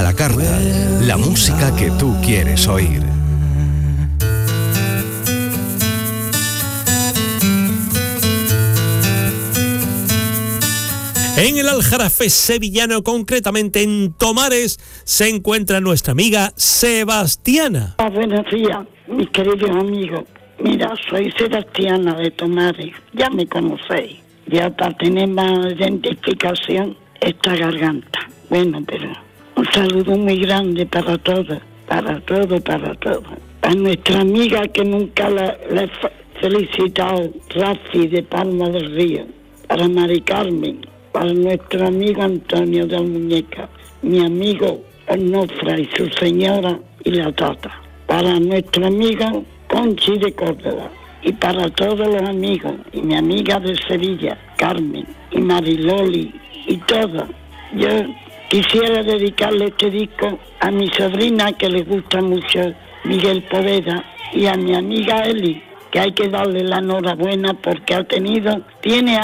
A la carta, la música que tú quieres oír. En el Aljarafe sevillano, concretamente en Tomares, se encuentra nuestra amiga Sebastiana. Buenos días, mis queridos amigos. Mira, soy Sebastiana de Tomares. Ya me conocéis. Ya para tener más identificación esta garganta. Bueno, pero un saludo muy grande para todos, para todos, para todos. A nuestra amiga que nunca la he felicitado, Rafi de Palma del Río. Para Mari Carmen. Para nuestro amigo Antonio de Muñeca, mi amigo Onofra y su señora y la tata. Para nuestro amigo Conchi de Córdoba. Y para todos los amigos, y mi amiga de Sevilla, Carmen, y Mariloli, y todos. Yo quisiera dedicarle este disco a mi sobrina, que le gusta mucho, Miguel Poveda, y a mi amiga Eli, que hay que darle la enhorabuena porque tiene